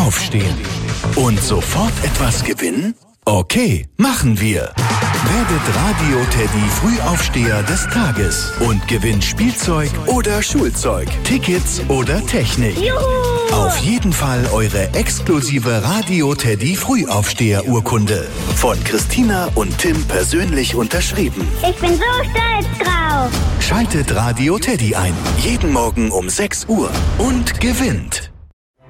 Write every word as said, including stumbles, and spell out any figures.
aufstehen. Und sofort etwas gewinnen? Okay, machen wir. Werdet Radio Teddy Frühaufsteher des Tages und gewinnt Spielzeug oder Schulzeug, Tickets oder Technik. Juhu! Auf jeden Fall eure exklusive Radio Teddy Frühaufsteher-Urkunde. Von Christina und Tim persönlich unterschrieben. Ich bin so stolz drauf. Schaltet Radio Teddy ein. Jeden Morgen um sechs Uhr. Und gewinnt.